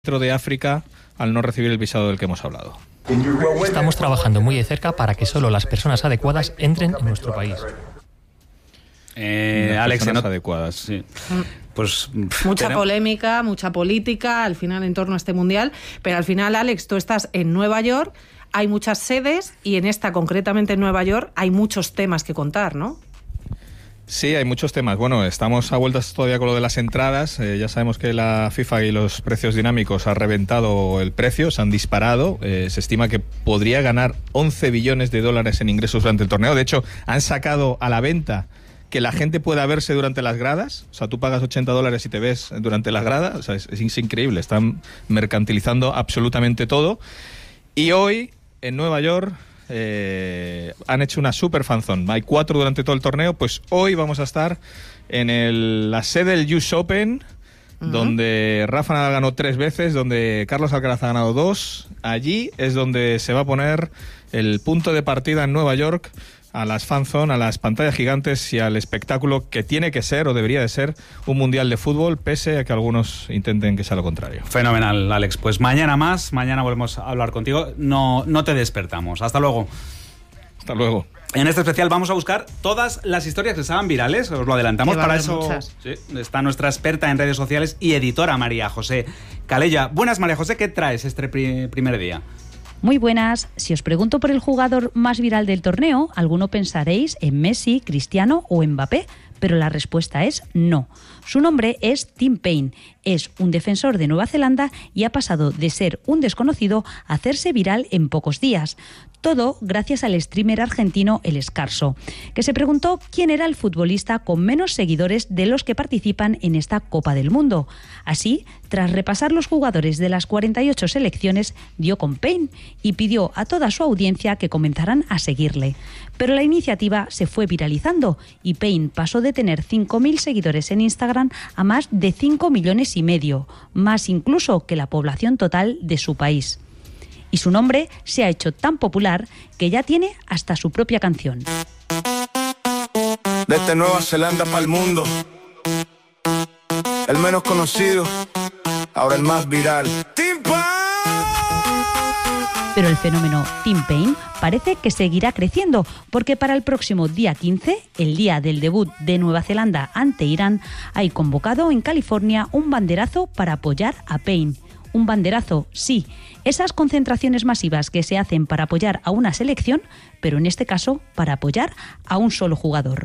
de África al no recibir el visado del que hemos hablado. Estamos trabajando muy de cerca para que solo las personas adecuadas entren en nuestro país. Alex, personas adecuadas. Sí. Pues mucha polémica, mucha política al final en torno a este mundial, pero al final, Alex, tú estás en Nueva York, hay muchas sedes y en esta, concretamente en Nueva York, hay muchos temas que contar, ¿no? Sí, hay muchos temas. Bueno, estamos a vueltas todavía con lo de las entradas. Ya sabemos que la FIFA y los precios dinámicos han reventado el precio, se han disparado. Se estima que podría ganar 11 billones de dólares en ingresos durante el torneo. De hecho, han sacado a la venta que la gente pueda verse durante las gradas. O sea, tú pagas $80 y te ves durante las gradas. O sea, es increíble. Están mercantilizando absolutamente todo. Y hoy, en Nueva York, han hecho una super fanzone. Hay 4 durante todo el torneo. Pues hoy vamos a estar en la sede del US Open, donde Rafa Nadal ganó 3 veces, donde Carlos Alcaraz ha ganado 2. Allí es donde se va a poner el punto de partida en Nueva York a las fanzone, a las pantallas gigantes y al espectáculo que tiene que ser o debería de ser un mundial de fútbol, pese a que algunos intenten que sea lo contrario. Fenomenal, Alex. Pues mañana volvemos a hablar contigo. No te despertamos. Hasta luego. Hasta luego. En este especial vamos a buscar todas las historias que estaban virales, os lo adelantamos. Para eso sí, está nuestra experta en redes sociales y editora María José Calella. Buenas, María José, ¿qué traes este primer día? Muy buenas. Si os pregunto por el jugador más viral del torneo, alguno pensaréis en Messi, Cristiano o Mbappé, pero la respuesta es no. Su nombre es Tim Paine, es un defensor de Nueva Zelanda y ha pasado de ser un desconocido a hacerse viral en pocos días. Todo gracias al streamer argentino El Escarso, que se preguntó quién era el futbolista con menos seguidores de los que participan en esta Copa del Mundo. Así, tras repasar los jugadores de las 48 selecciones, dio con Paine y pidió a toda su audiencia que comenzaran a seguirle. Pero la iniciativa se fue viralizando y Paine pasó de tener 5.000 seguidores en Instagram a más de 5,5 millones, más incluso que la población total de su país. Y su nombre se ha hecho tan popular que ya tiene hasta su propia canción. Desde Nueva Zelanda para el mundo, el menos conocido, ahora el más viral. ¡Tim Paine! Pero el fenómeno Tim Paine parece que seguirá creciendo, porque para el próximo día 15, el día del debut de Nueva Zelanda ante Irán, hay convocado en California un banderazo para apoyar a Paine. Un banderazo, sí, esas concentraciones masivas que se hacen para apoyar a una selección, pero en este caso para apoyar a un solo jugador.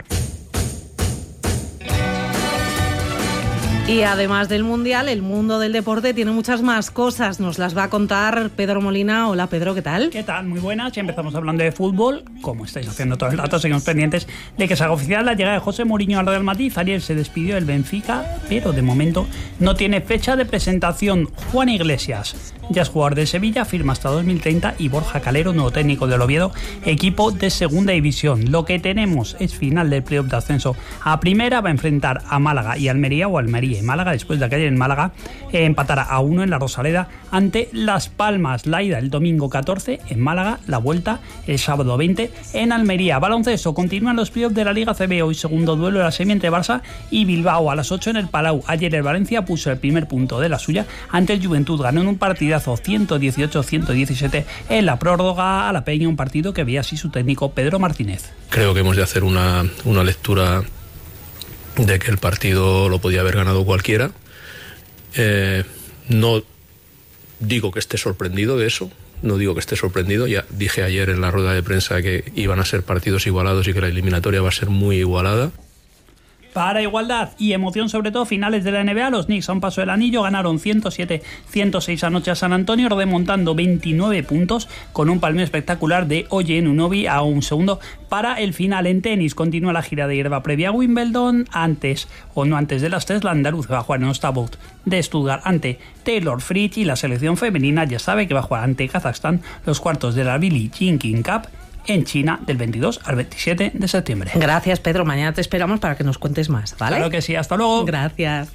Y además del Mundial, el mundo del deporte tiene muchas más cosas. Nos las va a contar Pedro Molina. Hola, Pedro, ¿qué tal? ¿Qué tal? Muy buenas. Ya empezamos hablando de fútbol. Como estáis haciendo todo el rato, seguimos pendientes de que se haga oficial la llegada de José Mourinho al Real Madrid. Ayer se despidió del Benfica, pero de momento no tiene fecha de presentación. Juan Iglesias ya es jugador de Sevilla, firma hasta 2030, y Borja Calero, nuevo técnico del Oviedo, equipo de segunda división. Lo que tenemos es final del playoff de ascenso a primera. Va a enfrentar a Málaga y Almería, o Almería y Málaga, después de que ayer en Málaga empatara a 1 en la Rosaleda ante Las Palmas. La ida el domingo 14 en Málaga, la vuelta el sábado 20 en Almería. Baloncesto, continúan los playoffs de la Liga CB. Hoy segundo duelo de la semi entre Barça y Bilbao a las 8 en el Palau. Ayer el Valencia puso el primer punto de la suya ante el Juventud, ganó en un partidazo 118-117 en la prórroga a la Peña, un partido que veía así su técnico Pedro Martínez. Creo que hemos de hacer una lectura de que el partido lo podía haber ganado cualquiera. No digo que esté sorprendido de eso, ya dije ayer en la rueda de prensa que iban a ser partidos igualados y que la eliminatoria va a ser muy igualada. Para igualdad y emoción, sobre todo, finales de la NBA, los Knicks a un paso del anillo ganaron 107-106 anoche a San Antonio, remontando 29 puntos con un palmeo espectacular de Oye Anunoby a un segundo para el final. En tenis continúa la gira de hierba previa a Wimbledon. Antes de las 3, la andaluz va a jugar en Ostabot de Stuttgart ante Taylor Fritz, y la selección femenina ya sabe que va a jugar ante Kazajstán los cuartos de la Billie Jean King Cup en China del 22 al 27 de septiembre. Gracias, Pedro. Mañana te esperamos para que nos cuentes más, ¿vale? Claro que sí. Hasta luego. Gracias.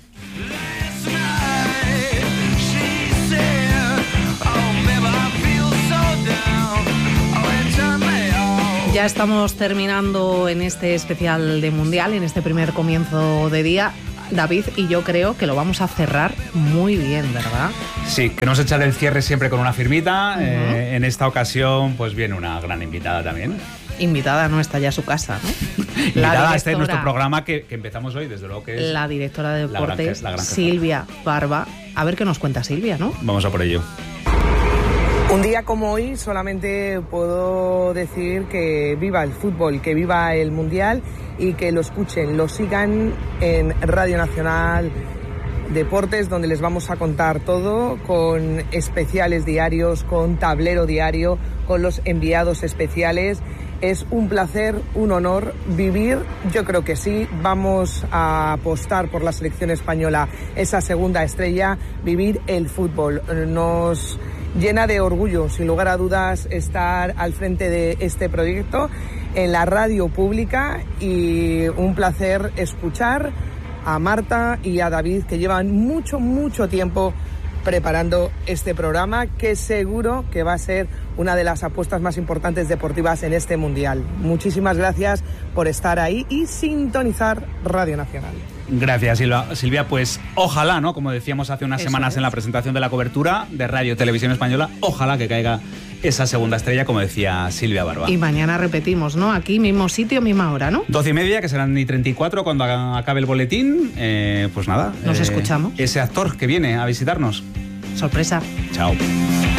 Ya estamos terminando en este especial de Mundial, en este primer comienzo de día. David y yo creo que lo vamos a cerrar muy bien, ¿verdad? Sí, queremos echar el cierre siempre con una firmita. En esta ocasión, pues viene una gran invitada también. Invitada no, está ya a su casa, ¿no? Invitada a este nuestro programa que empezamos hoy, desde luego que es... La directora de deportes, la gran Silvia Barba. A ver qué nos cuenta Silvia, ¿no? Vamos a por ello. Un día como hoy solamente puedo decir que viva el fútbol, que viva el Mundial y que lo escuchen, lo sigan en Radio Nacional Deportes, donde les vamos a contar todo, con especiales diarios, con tablero diario, con los enviados especiales. Es un placer, un honor vivir, yo creo que sí, vamos a apostar por la selección española, esa segunda estrella, vivir el fútbol. Nos llena de orgullo, sin lugar a dudas, estar al frente de este proyecto en la radio pública y un placer escuchar a Marta y a David, que llevan mucho tiempo preparando este programa, que seguro que va a ser una de las apuestas más importantes deportivas en este Mundial. Muchísimas gracias por estar ahí y sintonizar Radio Nacional. Gracias, Silvia. Pues ojalá, ¿no? Como decíamos hace unas semanas en la presentación de la cobertura de Radio Televisión Española, ojalá que caiga esa segunda estrella, como decía Silvia Barba. Y mañana repetimos, ¿no? Aquí, mismo sitio, misma hora, ¿no? 12:30, que serán y 34 cuando acabe el boletín. Pues nada. Nos escuchamos. Ese actor que viene a visitarnos. Sorpresa. Chao.